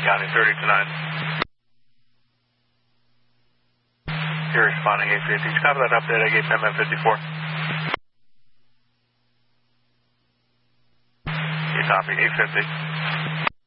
County, 30 to 9. You're responding 850. Copy that update, I gave MM54. You copy 850.